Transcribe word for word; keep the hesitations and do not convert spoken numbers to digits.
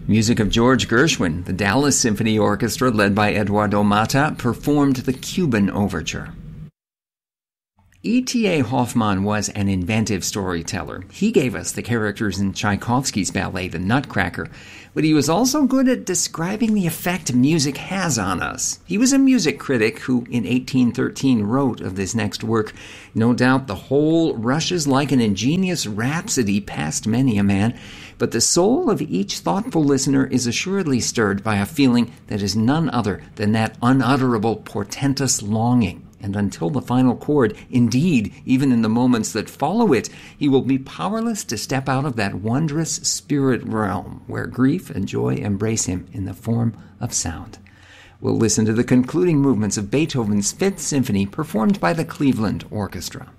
Music of George Gershwin. The Dallas Symphony Orchestra, led by Eduardo Mata, performed the Cuban Overture. E T A. Hoffmann was an inventive storyteller. He gave us the characters in Tchaikovsky's ballet, The Nutcracker, but he was also good at describing the effect music has on us. He was a music critic who, in eighteen thirteen, wrote of this next work, "No doubt the whole rushes like an ingenious rhapsody past many a man, but the soul of each thoughtful listener is assuredly stirred by a feeling that is none other than that unutterable portentous longing. And until the final chord, indeed, even in the moments that follow it, he will be powerless to step out of that wondrous spirit realm where grief and joy embrace him in the form of sound." We'll listen to the concluding movements of Beethoven's Fifth Symphony performed by the Cleveland Orchestra.